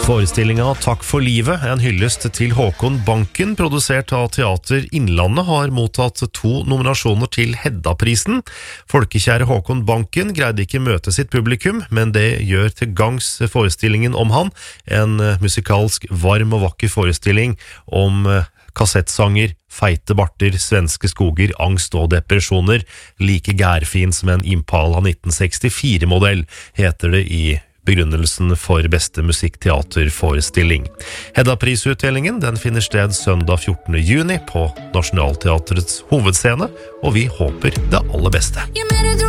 Forestillinga Takk for livet, en hyllest til Håkon Banken, produsert av Teater Innlandet, har mottatt 2 nominasjoner til Hedda-prisen. Folkekjære Håkon Banken greide ikke møte sitt publikum, men det gjør til gangs forestillingen om han, en musikalsk varm og vakker forestilling om kassettsanger, feite barter, svenske skoger, angst og depresjoner, like gærfin som en Impala 1964-modell, heter det i begrunnelsen for beste musikkteaterforestilling. Hedda-prisutdelingen den finner sted søndag 14. juni på Nationaltheatrets hovedscene, og vi håper det aller beste.